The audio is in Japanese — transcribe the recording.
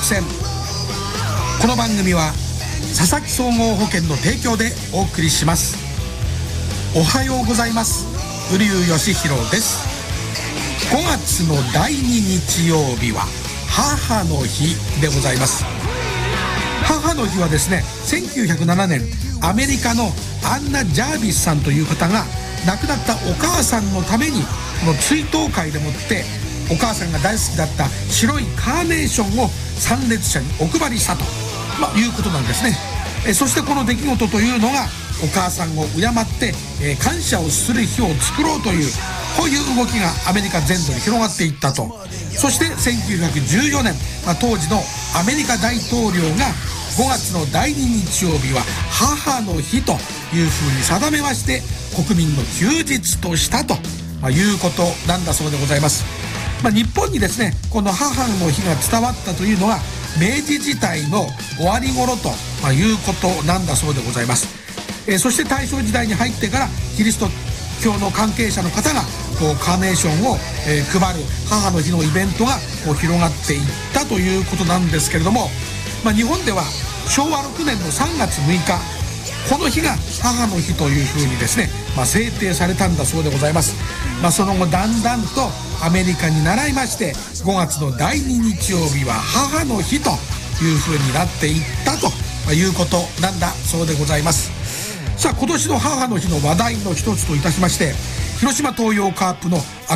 戦。この番組は佐々木総合保険の提供でお送りします。おはようございます。瓜生義弘です。5月の第2日曜日は母の日でございます。母の日はですね、1907年アメリカのアンナ・ジャービスさんという方が亡くなったお母さんのためにこの追悼会でもってお母さんが大好きだった白いカーネーションを参列者にお配りしたと、いうことなんですね。そしてこの出来事というのがお母さんを敬って、感謝をする日を作ろうというこういう動きがアメリカ全土に広がっていったと。そして1914年、当時のアメリカ大統領が5月の第2日曜日は母の日というふうに定めまして国民の休日としたと、いうことなんだそうでございます。日本にですねこの母の日が伝わったというのは明治時代の終わり頃ということなんだそうでございます。そして大正時代に入ってからキリスト教の関係者の方がこうカーネーションを、配る母の日のイベントがこう広がっていったということなんですけれども、日本では昭和6年の3月6日この日が母の日というふうにですね、制定されたんだそうでございます。その後だんだんとアメリカに倣いまして5月の第2日曜日は母の日というふうになっていったということなんだそうでございます。さあ今年の母の日の話題の一つといたしまして広島東洋カープの